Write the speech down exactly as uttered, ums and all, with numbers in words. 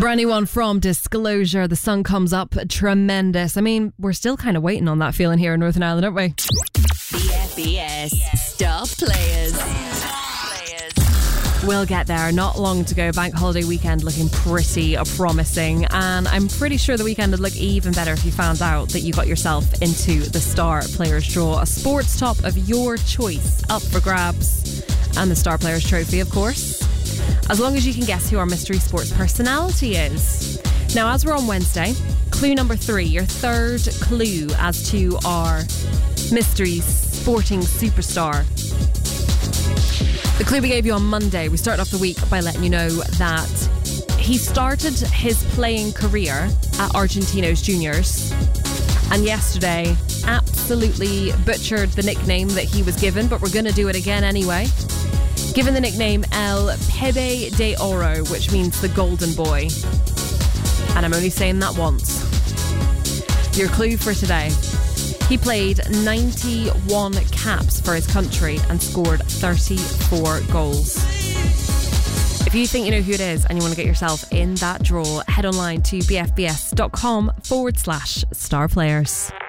brand new one from Disclosure. The sun comes up tremendous. I mean, we're still kind of waiting on that feeling here in Northern Ireland, aren't we? B F B S Star Players. We'll get there. Not long to go. Bank holiday weekend looking pretty promising. And I'm pretty sure the weekend would look even better if you found out that you got yourself into the Star Players draw. A sports top of your choice up for grabs. And the Star Players trophy, of course. As long as you can guess who our mystery sports personality is. Now, as we're on Wednesday, clue number three, your third clue as to our mystery sporting superstar. The clue we gave you on Monday, we started off the week by letting you know that he started his playing career at Argentinos Juniors, and yesterday absolutely butchered the nickname that he was given, but we're going to do it again anyway. Given the nickname El Pibe de Oro, which means the golden boy. And I'm only saying that once. Your clue for today. He played ninety-one caps for his country and scored thirty-four goals. If you think you know who it is and you want to get yourself in that draw, head online to bfbs.com forward slash star players.